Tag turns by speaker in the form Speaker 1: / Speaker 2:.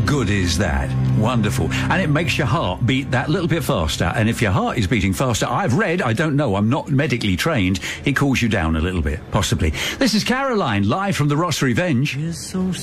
Speaker 1: good is that? Wonderful. And it makes your heart beat that little bit faster. And if your heart is beating faster, I've read, I don't know, I'm not medically trained, it cools you down a little bit, possibly. This is Caroline, live from the Ross Revenge.